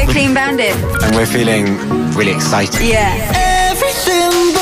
Clean Bandit. And we're feeling really excited. Yeah. Everything